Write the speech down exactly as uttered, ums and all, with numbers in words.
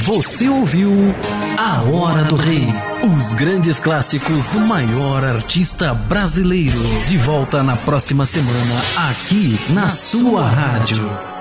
Você ouviu A Hora do Rei, os grandes clássicos do maior artista brasileiro. De volta na próxima semana, aqui na sua rádio.